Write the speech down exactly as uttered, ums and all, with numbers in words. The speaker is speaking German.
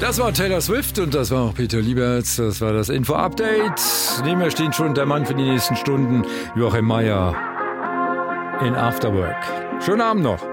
Das war Taylor Swift und das war auch Peter Lieberts. Das war das Info-Update. Neben mir steht schon der Mann für die nächsten Stunden, Joachim Meier in Afterwork. Schönen Abend noch.